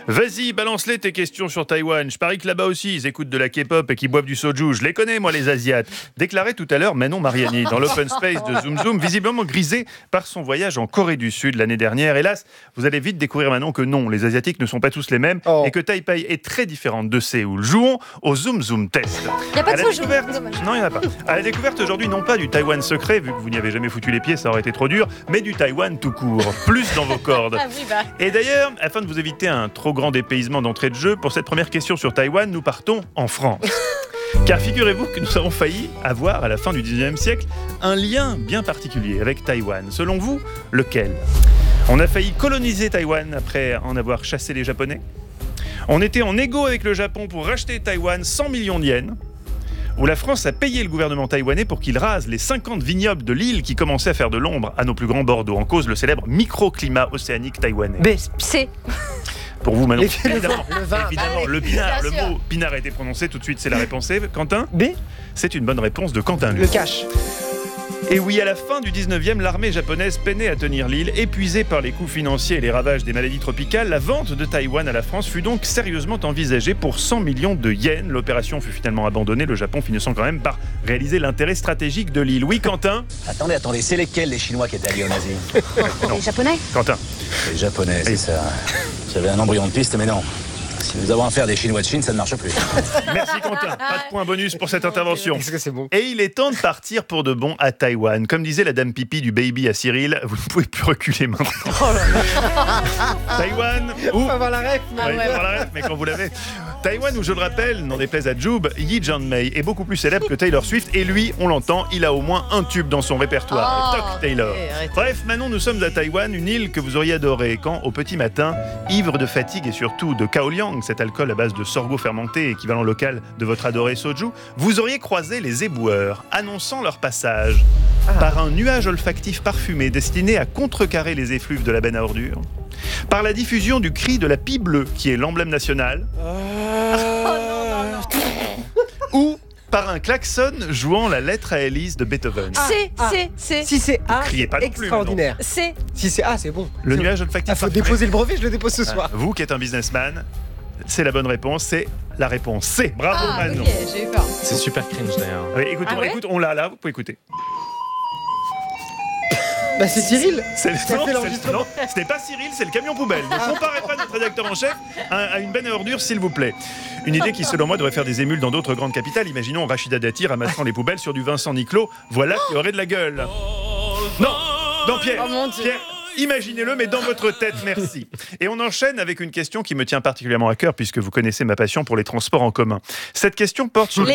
Vas-y, balance-les tes questions sur Taïwan. Je parie que là-bas aussi, ils écoutent de la K-pop et qu'ils boivent du soju. Je les connais, moi, les Asiates. Déclarait tout à l'heure Manon Mariani dans l'open space de Zoom Zoom, visiblement grisé par son voyage en Corée du Sud l'année dernière. Hélas, vous allez vite découvrir, Manon, que non, les Asiatiques ne sont pas tous les mêmes et que Taipei est très différente de Séoul. Jouons au Zoom Zoom test. Il n'y a pas de soju. Non, il n'y en a pas. À la découverte aujourd'hui, non pas du Taïwan secret, vu que vous n'y avez jamais foutu les pieds, ça aurait été trop dur, mais du Taïwan tout court. Plus dans vos cordes. Ah oui, bah. Et d'ailleurs, afin de vous éviter un trop grand dépaysement d'entrée de jeu, pour cette première question sur Taïwan, nous partons en France. Car figurez-vous que nous avons failli avoir, à la fin du 19e siècle, un lien bien particulier avec Taïwan. Selon vous, lequel ? On a failli coloniser Taïwan après en avoir chassé les Japonais. On était en égo avec le Japon pour racheter Taïwan 100 millions de yens. Où la France a payé le gouvernement taïwanais pour qu'il rase les 50 vignobles de l'île qui commençaient à faire de l'ombre à nos plus grands bords d'eau. En cause, le célèbre microclimat océanique taïwanais. B. C. Pour vous, Manon, Évidemment, le pinard, bien le sûr. mot pinard a été prononcé tout de suite, c'est la réponse C. Quentin ? B. C'est une bonne réponse de Quentin. Le cash. Et oui, à la fin du 19e, l'armée japonaise peinait à tenir l'île. Épuisée par les coûts financiers et les ravages des maladies tropicales, la vente de Taïwan à la France fut donc sérieusement envisagée pour 100 millions de yens. L'opération fut finalement abandonnée, le Japon finissant quand même par réaliser l'intérêt stratégique de l'île. Oui, Quentin ? Attendez, c'est lesquels les Chinois qui étaient alliés aux nazis? Les Japonais. Quentin. Les Japonais, c'est ça. J'avais un embryon de piste, mais non. Si nous avons affaire des Chinois de Chine, ça ne marche plus. Merci Quentin. Pas de point bonus pour cette intervention. Est-ce que c'est bon? Et il est temps de partir pour de bon à Taïwan. Comme disait la dame pipi du baby à Cyril, vous ne pouvez plus reculer maintenant. Taïwan ou... On va avoir la ref. Ouais, par la ref, mais quand vous l'avez. Taïwan, où je le rappelle, n'en déplaise à Jube, Yi Jianmei est beaucoup plus célèbre que Taylor Swift. Et lui, on l'entend, il a au moins un tube dans son répertoire. Oh, Toc Taylor. arrêtez. Bref, Manon, nous sommes à Taïwan, une île que vous auriez adorée. Quand, au petit matin, ivre de fatigue et surtout de kaoliang, cet alcool à base de sorgho fermenté, équivalent local de votre adoré soju, vous auriez croisé les éboueurs, annonçant leur passage par un nuage olfactif parfumé destiné à contrecarrer les effluves de la benne à ordures, par la diffusion du cri de la pie bleue, qui est l'emblème national, ou par un klaxon jouant la lettre à Élise de Beethoven. C. Si c'est A, Criez pas non plus, extraordinaire. C. Si c'est A, c'est bon. Le C'est nuage bon. olfactif Ah, faut parfumé. déposer le brevet, je le dépose ce soir. Vous qui êtes un businessman, c'est la bonne réponse, c'est la réponse C. Bravo Ah, Manon. ok, j'ai eu peur. C'est super cringe d'ailleurs. Oui, écoute, Ah ouais on l'a là, vous pouvez écouter. Bah c'est Cyril. C'est Qui a fait l'enregistrement. non, ce n'est pas Cyril, c'est le camion poubelle. Ne comparez pas notre rédacteur en chef à une benne à ordures, s'il vous plaît. Une idée qui, selon moi, devrait faire des émules dans d'autres grandes capitales. Imaginons Rachida Dati ramassant les poubelles sur du Vincent Niclot. Voilà qui aurait de la gueule. Non, Pierre. Oh mon Dieu. Pierre, imaginez-le, mais dans votre tête, merci. Et on enchaîne avec une question qui me tient particulièrement à cœur, puisque vous connaissez ma passion pour les transports en commun. Cette question porte sur